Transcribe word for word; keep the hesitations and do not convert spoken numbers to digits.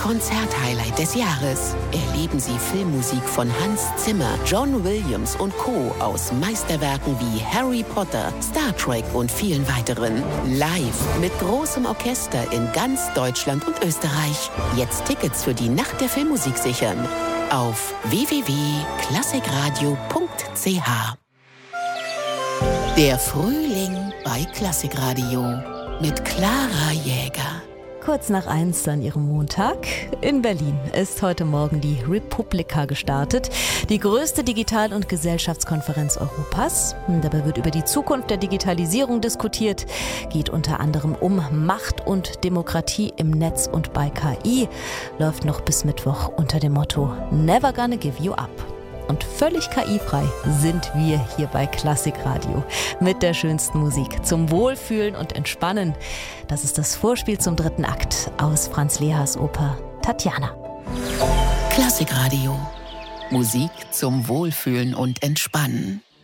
Konzert-Highlight des Jahres. Erleben Sie Filmmusik von Hans Zimmer, John Williams und Co. aus Meisterwerken wie Harry Potter, Star Trek und vielen weiteren. Live mit großem Orchester in ganz Deutschland und Österreich. Jetzt Tickets für die Nacht der Filmmusik sichern. Auf w w w punkt klassikradio punkt c h. Der Frühling bei Klassikradio mit Clara Jäger. Kurz nach eins an ihrem Montag. In Berlin ist heute Morgen die Republika gestartet, die größte Digital- und Gesellschaftskonferenz Europas. Dabei wird über die Zukunft der Digitalisierung diskutiert, geht unter anderem um Macht und Demokratie im Netz und bei K I, läuft noch bis Mittwoch unter dem Motto Never gonna give you up. Und völlig K I-frei sind wir hier bei Klassikradio mit der schönsten Musik zum Wohlfühlen und Entspannen. Das ist das Vorspiel zum dritten Akt aus Franz Lehars Oper Tatjana. Klassikradio. Musik zum Wohlfühlen und Entspannen.